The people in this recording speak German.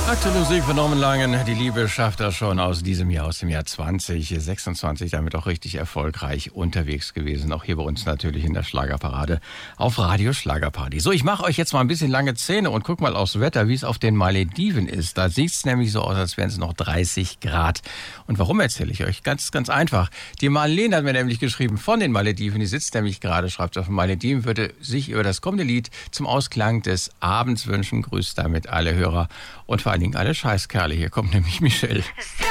Aktuelle Musik von Norman Langen. Die Liebe schafft er schon aus diesem Jahr, aus dem Jahr 2026. Damit auch richtig erfolgreich unterwegs gewesen. Auch hier bei uns natürlich in der Schlagerparade auf Radio Schlagerparty. So, ich mache euch jetzt mal ein bisschen lange Zähne und guck mal aufs Wetter, wie es auf den Malediven ist. Da sieht es nämlich so aus, als wären es noch 30 Grad. Und warum erzähle ich euch? Ganz, ganz einfach. Die Marlene hat mir nämlich geschrieben von den Malediven. Die sitzt nämlich gerade, schreibt auf den Malediven, würde sich über das kommende Lied zum Ausklang des Abends wünschen. Grüßt damit alle Hörer und vor allen Dingen alle Scheißkerle. Hier kommt nämlich Michelle.